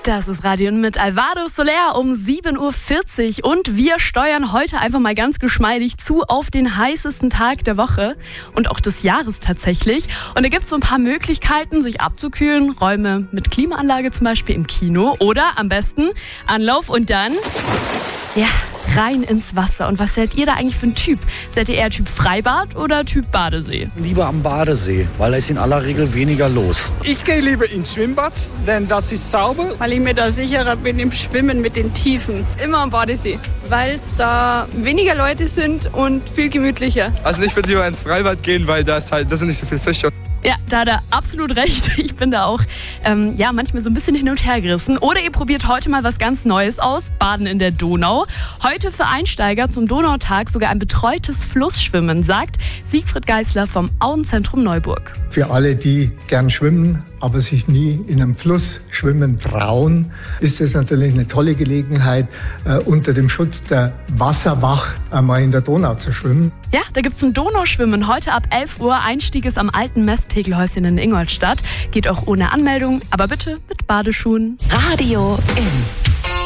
Das ist Radio mit Alvaro Soler um 7.40 Uhr und wir steuern heute einfach mal ganz geschmeidig zu auf den heißesten Tag der Woche und auch des Jahres tatsächlich. Und da gibt es so ein paar Möglichkeiten, sich abzukühlen. Räume mit Klimaanlage zum Beispiel im Kino oder am besten Anlauf und dann, rein ins Wasser. Und was seid ihr da eigentlich für ein Typ? Seid ihr eher Typ Freibad oder Typ Badesee? Lieber am Badesee, weil da ist in aller Regel weniger los. Ich gehe lieber ins Schwimmbad, denn das ist sauber. Weil ich mir da sicherer bin im Schwimmen mit den Tiefen. Immer am Badesee, weil es da weniger Leute sind und viel gemütlicher. Also ich würde lieber ins Freibad gehen, weil da sind nicht so viele Fische. Ja, da hat er absolut recht. Ich bin da auch manchmal so ein bisschen hin und her gerissen. Oder ihr probiert heute mal was ganz Neues aus, Baden in der Donau. Heute für Einsteiger zum Donautag sogar ein betreutes Flussschwimmen, sagt Siegfried Geisler vom Auenzentrum Neuburg. Für alle, die gern schwimmen, aber sich nie in einem Fluss schwimmen trauen, ist es natürlich eine tolle Gelegenheit, unter dem Schutz der Wasserwacht einmal in der Donau zu schwimmen. Ja, da gibt's ein Donauschwimmen. Heute ab 11 Uhr. Einstieg ist am alten Messpegelhäuschen in Ingolstadt. Geht auch ohne Anmeldung, aber bitte mit Badeschuhen. Radio in.